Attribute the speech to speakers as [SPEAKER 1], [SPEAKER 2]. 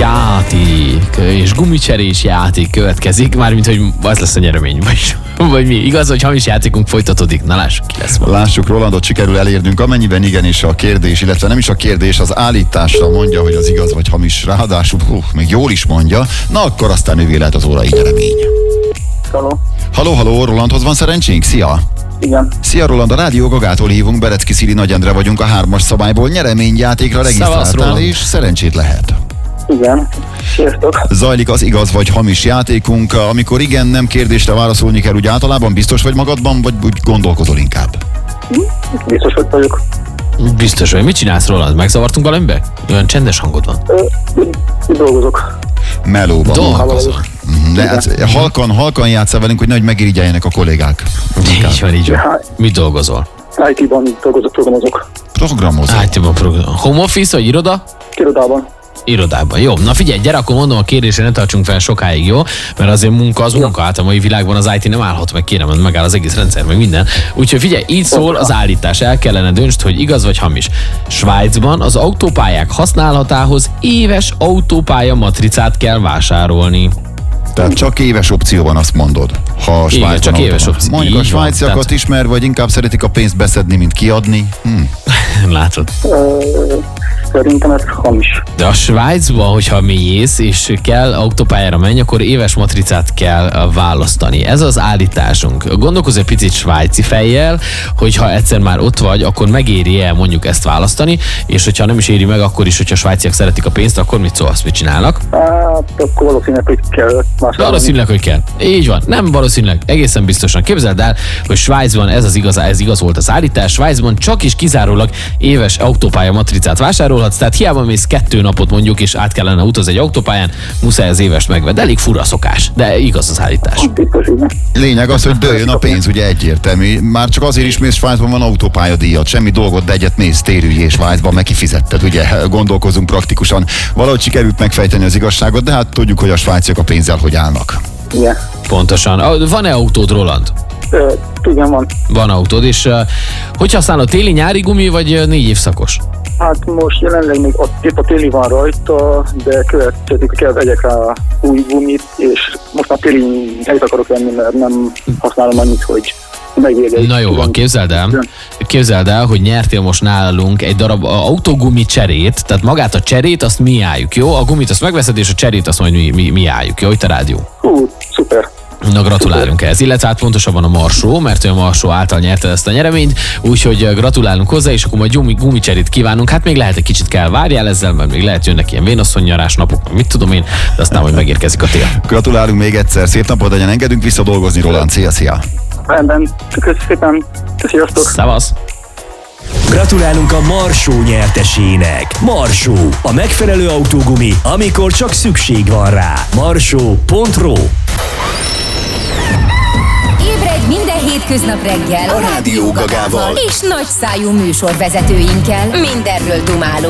[SPEAKER 1] játék és gumicserés játék következik, mármint, hogy az lesz a nyeremény, vagy mi? Igaz, hogy hamis játékunk folytatódik? Na lássuk, ki lesz ma.
[SPEAKER 2] Lássuk, Rolandot sikerül elérnünk, amennyiben igen, és a kérdés, illetve nem is a kérdés, az állításra mondja, hogy az igaz vagy hamis, ráadásul még jól is mondja, na akkor aztán ővé lehet az órai nyeremény. Halló, Rolandhoz van szerencsénk? Szia!
[SPEAKER 3] Igen.
[SPEAKER 2] Szia Roland, a Rádió Gagától hívunk, Berecki Szili Nagy Endre vagyunk, a 3-as szabályból nyereményjátékra regisztráltál, és szerencsét lehet.
[SPEAKER 3] Igen. Sziasztok.
[SPEAKER 2] Zajlik az igaz vagy hamis játékunk, amikor igen, nem kérdésre válaszolni kell, úgy általában biztos vagy magadban, vagy úgy gondolkozol inkább?
[SPEAKER 3] Biztos, hogy vagyok.
[SPEAKER 1] Biztos vagy. Mit csinálsz, Roland? Megzavartunk valamibe? Olyan csendes hangod van.
[SPEAKER 3] Itt dolgozok.
[SPEAKER 2] Melóban.
[SPEAKER 1] Dolgozol.
[SPEAKER 2] De hát halkan játsszál velünk, hogy nehogy megirigyeljenek a kollégák.
[SPEAKER 1] Így van. Mit dolgozol?
[SPEAKER 3] IT-ban programozok.
[SPEAKER 2] Programozol.
[SPEAKER 1] IT-ban programozol. Home office vagy iroda?
[SPEAKER 3] Irodában.
[SPEAKER 1] Irodában. Jó, na figyelj, gyere, akkor mondom a kérdésre, ne tartsunk fel sokáig, jó? Mert azért munka az munka, hát a mai világban az IT nem állhat meg, kérem, megáll az egész rendszer, meg minden. Úgyhogy figyelj, így szól az állítás, el kellene döntsd, hogy igaz vagy hamis. Svájcban az autópályák használhatához éves autópálya matricát kell vásárolni.
[SPEAKER 2] Tehát csak éves opció van, azt mondod. Ha
[SPEAKER 1] igen, csak éves opció.
[SPEAKER 2] Mondjuk a svájciakat ismer, vagy inkább szeretik a pénzt beszedni, mint kiadni.
[SPEAKER 1] Látod.
[SPEAKER 3] Szerintem ez hamis.
[SPEAKER 1] De a Svájcban, hogyha mélyész és kell autópályára menni, akkor éves matricát kell választani. Ez az állításunk. Gondolkozz egy picit svájci fejjel, hogyha egyszer már ott vagy, akkor megéri-e mondjuk ezt választani, és hogyha nem is éri meg, akkor is, hogyha a svájciak szeretik a pénzt, akkor mit szólsz, mit csinálnak?
[SPEAKER 3] Hát, akkor valószínűleg, hogy kell vásárolni.
[SPEAKER 1] Valószínűleg, hogy kell. Így van. Nem valószínűleg, egészen biztosan. Képzeld el, hogy Svájcban ez igaz volt az állítás. Svájcban csak is kizárólag éves autópálya matricát vásárolhatsz, tehát hiába mész 2 napot mondjuk, és át kellene utazni egy autópályán, muszáj az évest megvedd. Elég fura szokás, de igaz az állítás.
[SPEAKER 2] Lényeg az, hogy dőljön a pénz, ugye egyértelmű. Már csak azért is mész Svájcban, van autópályadíjat, semmi dolgot, de egyet mész, térüljé Svájcban, meg kifizetted, ugye, gondolkozunk praktikusan. Valahogy sikerült megfejteni az igazságot, de hát tudjuk, hogy a svájciak a pénzzel hogy állnak.
[SPEAKER 3] Igen.
[SPEAKER 1] Pontosan. Van-e autód, Roland?
[SPEAKER 3] Igen, van.
[SPEAKER 1] Van autód, és hogy használod, téli-nyári gumi, vagy 4 évszakos?
[SPEAKER 3] Hát most jelenleg még épp a téli van rajta, de következik, hogy kell vegyek rá új gumit, és most már téli helyet akarok venni, mert nem használom annyit, hogy megérje.
[SPEAKER 1] Na jó van, képzeld el, hogy nyertél most nálunk egy darab autógumi cserét, tehát magát a cserét azt mi álljuk, jó? A gumit azt megveszed, és a cserét azt majd mi álljuk, jó? Itt a rádió.
[SPEAKER 3] Szuper.
[SPEAKER 1] Na, gratulálunk ehhez, illetve hát pontosabban a Marsó, mert ő a Marsó által nyerte ezt a nyereményt, úgyhogy gratulálunk hozzá, és akkor majd gumicserét kívánunk. Hát még lehet egy kicsit kell várjál ezzel, mert még lehet jönnek ilyen vénasszonynyarás napok, mit tudom én, de aztán majd megérkezik a tél.
[SPEAKER 2] Gratulálunk még egyszer, szép napot legyen, engedünk vissza dolgozni, Roland, szia!
[SPEAKER 3] Rendben, köszönöm szépen, sziasztok!
[SPEAKER 1] Szevasz!
[SPEAKER 4] Gratulálunk a Marsó nyertesének. Marsó, a megfelelő autógumi, amikor csak szükség van rá. Marsó.ro.
[SPEAKER 5] Ébredj minden hétköznap reggel
[SPEAKER 4] a Rádió Gagával
[SPEAKER 5] és nagyszájú műsorvezetőinkkel. Mindenről dumálunk.